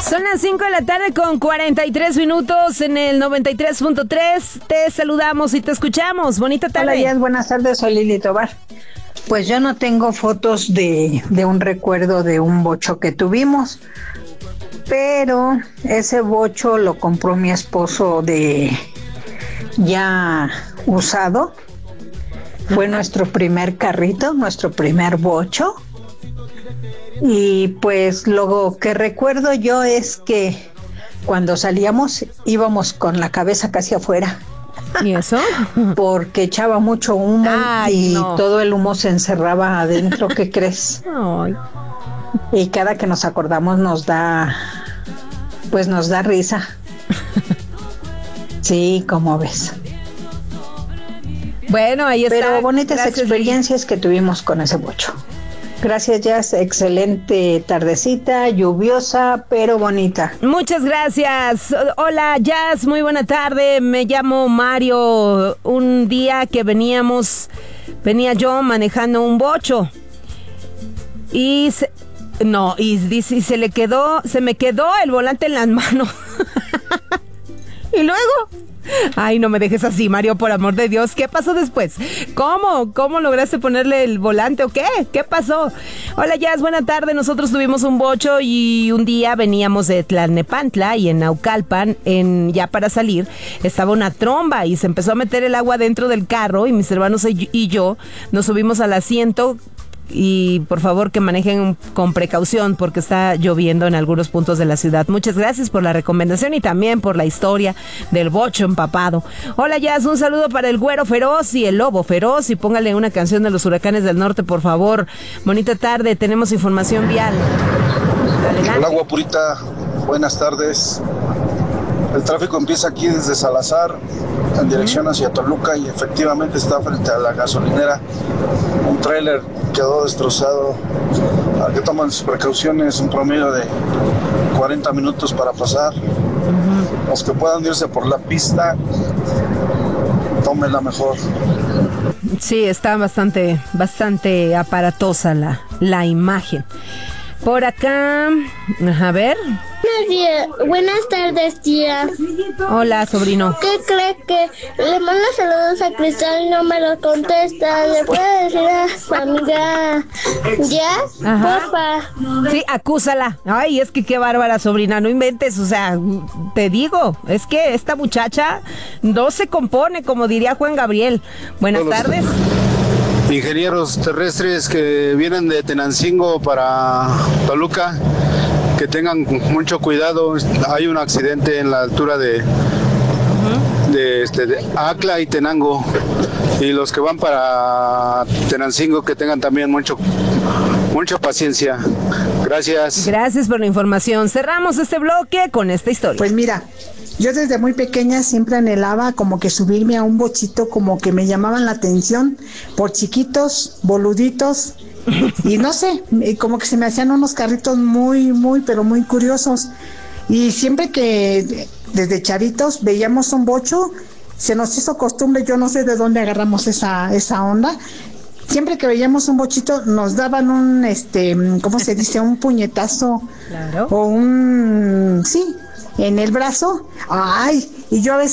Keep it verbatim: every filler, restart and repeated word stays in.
Son las cinco de la tarde con cuarenta y tres minutos en el noventa y tres punto tres. Te saludamos y te escuchamos. Bonita tarde. Hola, días, buenas tardes. Soy Lili Tobar. Pues yo no tengo fotos de, de un recuerdo de un bocho que tuvimos, pero ese bocho lo compró mi esposo de ya usado. Fue nuestro primer carrito, nuestro primer bocho. Y pues lo que recuerdo yo es que cuando salíamos íbamos con la cabeza casi afuera. ¿Y eso? Porque echaba mucho humo. Ay, y no. Todo el humo se encerraba adentro, ¿qué crees? Ay. Y cada que nos acordamos nos da, pues nos da risa. Sí, como ves. Bueno, ahí está. Pero bonitas Gracias, experiencias que tuvimos con ese bocho. Gracias, Jazz. Excelente tardecita, lluviosa, pero bonita. Muchas gracias. Hola, Jazz. Muy buena tarde. Me llamo Mario. Un día que veníamos, venía yo manejando un bocho. Y se, no, y dice, y se le quedó, se me quedó el volante en las manos. Y luego... Ay, no me dejes así, Mario, por amor de Dios. ¿Qué pasó después? ¿Cómo? ¿Cómo lograste ponerle el volante o qué? ¿Qué pasó? Hola, Jazz, buena tarde. Nosotros tuvimos un bocho y un día veníamos de Tlalnepantla y en Naucalpan, en, ya para salir, estaba una tromba y se empezó a meter el agua dentro del carro y mis hermanos y yo nos subimos al asiento. Y por favor que manejen con precaución porque está lloviendo en algunos puntos de la ciudad. Muchas gracias por la recomendación y también por la historia del bocho empapado. Hola, Jazz, un saludo para el güero feroz y el lobo feroz y póngale una canción de los huracanes del norte, por favor. Bonita tarde, tenemos información vial. Adelante. Hola, guapurita, buenas tardes. El tráfico empieza aquí desde Salazar en dirección hacia Toluca y efectivamente está frente a la gasolinera. Un tráiler quedó destrozado. Al que toman sus precauciones, un promedio de cuarenta minutos para pasar. Uh-huh. Los que puedan irse por la pista, tómenla mejor. Sí, está bastante, bastante aparatosa la, la imagen. Por acá, a ver. Buenos días, buenas tardes, tía. Hola, sobrino. ¿Qué crees que le mando saludos a Cristal y no me lo contesta? ¿Le puede decir a su amiga Jazz? Porfa. Sí, acúsala. Ay, es que qué bárbara, sobrina, no inventes, o sea, te digo, es que esta muchacha no se compone, como diría Juan Gabriel. Buenas Hola. tardes. Ingenieros terrestres que vienen de Tenancingo para Toluca, que tengan mucho cuidado. Hay un accidente en la altura de, uh-huh. de, este, de Acla y Tenango, y los que van para Tenancingo que tengan también mucho mucha paciencia. Gracias. Gracias por la información. Cerramos este bloque con esta historia. Pues mira, yo desde muy pequeña siempre anhelaba como que subirme a un bochito, como que me llamaban la atención por chiquitos, boluditos, y no sé, como que se me hacían unos carritos muy, muy, pero muy curiosos. Y siempre que desde chavitos veíamos un bocho, se nos hizo costumbre, yo no sé de dónde agarramos esa, esa onda. Siempre que veíamos un bochito nos daban un, este, ¿cómo se dice? Un puñetazo. Claro. O un, sí, en el brazo. Ay, y yo a veces